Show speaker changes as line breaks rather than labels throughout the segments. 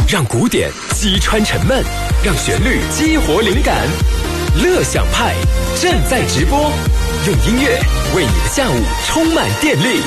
让古典击穿沉闷，让旋律激活灵感。乐享派正在直播，用音乐为你的下午充满电力。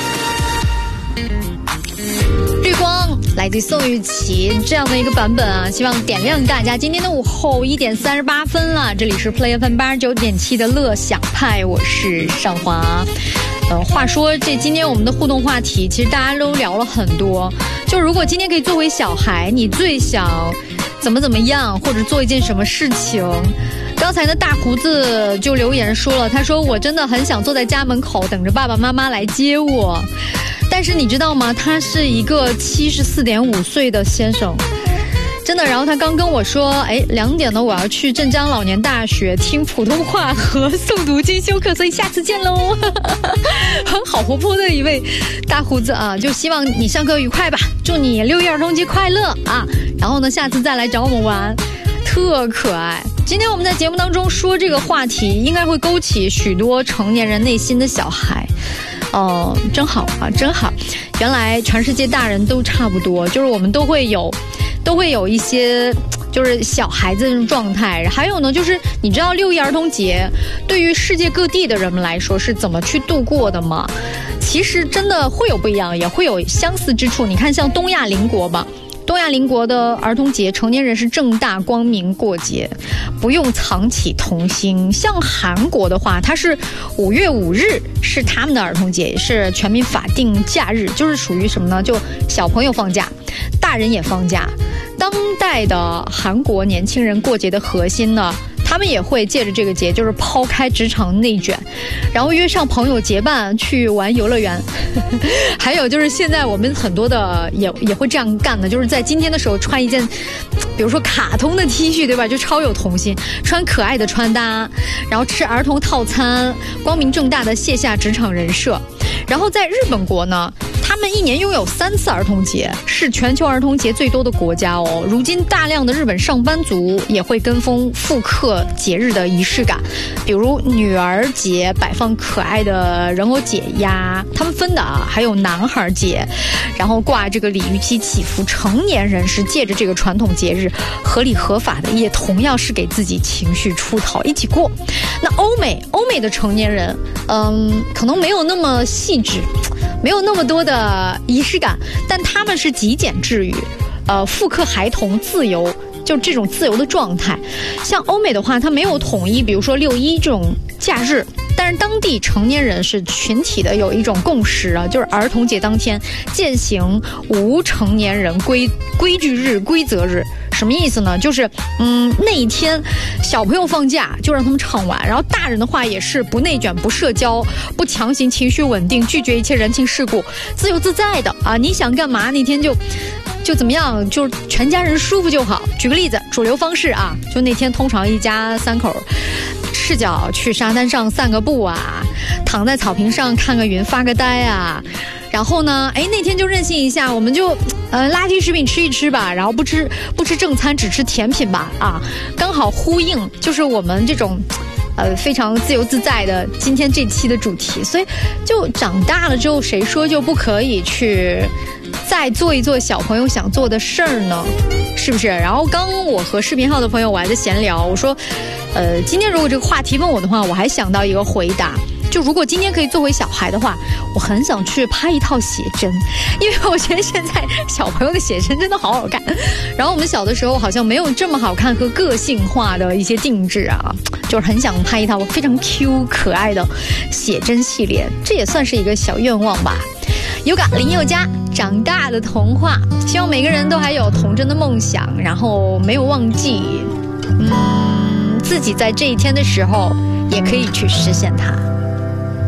绿光来自宋雨琦这样的一个版本啊，希望点亮大家今天的午后1点38分了。这里是 Play FM 89.7的乐享派，我是尚华。话说今天我们的互动话题，其实大家都聊了很多。就如果今天可以做回小孩，你最想怎么样，或者做一件什么事情？刚才呢，大胡子就留言说了，他说我真的很想坐在家门口等着爸爸妈妈来接我。但是你知道吗？他是一个74.5岁的先生，真的。然后他刚跟我说，2点呢我要去镇江老年大学听普通话和诵读进修课，所以下次见喽。好活泼的一位大胡子啊，就希望你上课愉快吧，祝你6一儿童节快乐啊！然后呢，下次再来找我们玩，特可爱。今天我们在节目当中说这个话题，应该会勾起许多成年人内心的小孩。真好啊，真好！原来全世界大人都差不多，就是我们都会有一些就是小孩子的状态。还有呢，就是你知道6一儿童节对于世界各地的人们来说是怎么去度过的吗？其实真的会有不一样，也会有相似之处。你看像东亚邻国吧，东亚邻国的儿童节，成年人是正大光明过节，不用藏起童心。像韩国的话，它是5月5日是他们的儿童节，也是全民法定假日，就是属于什么呢？就小朋友放假，大人也放假。当代的韩国年轻人过节的核心呢，他们也会借着这个节，就是抛开职场内卷，然后约上朋友结伴去玩游乐园。还有就是现在我们很多的也会这样干的，就是在今天的时候穿一件比如说卡通的 T 恤，对吧？就超有童心，穿可爱的穿搭，然后吃儿童套餐，光明正大的卸下职场人设。然后在日本国呢，他们一年拥有3次儿童节，是全球儿童节最多的国家哦。如今大量的日本上班族也会跟风复刻节日的仪式感，比如女儿节摆放可爱的人偶解压，他们分的啊，还有男孩节，然后挂这个鲤鱼旗祈福。成年人是借着这个传统节日合理合法的，也同样是给自己情绪出逃一起过。那欧美的成年人可能没有那么细致，没有那么多的仪式感，但他们是极简治愈，复刻孩童自由，就这种自由的状态。像欧美的话，它没有统一，比如说6一这种假日，但是当地成年人是群体的有一种共识啊，就是儿童节当天践行无成年人规矩日、规则日。什么意思呢？就是那一天小朋友放假就让他们畅玩，然后大人的话也是不内卷、不社交、不强行情绪稳定，拒绝一切人情世故，自由自在的啊！你想干嘛那天就怎么样，就全家人舒服就好。举个例子，主流方式啊，就那天通常一家3口赤脚去沙滩上散个步啊，躺在草坪上看个云发个呆啊。然后呢，那天就任性一下，我们就垃圾食品吃一吃吧，然后不吃正餐，只吃甜品吧啊，刚好呼应就是我们这种非常自由自在的今天这期的主题。所以就长大了之后，谁说就不可以去再做一做小朋友想做的事儿呢？是不是？然后刚我和视频号的朋友我还在闲聊，我说今天如果这个话题问我的话，我还想到一个回答，就如果今天可以作为小孩的话，我很想去拍一套写真，因为我觉得现在小朋友的写真真的好好看。然后我们小的时候好像没有这么好看和个性化的一些定制啊，就是很想拍一套非常 Q 可爱的写真系列，这也算是一个小愿望吧。有感林宥嘉长大的童话，希望每个人都还有童真的梦想，然后没有忘记自己在这一天的时候也可以去实现它。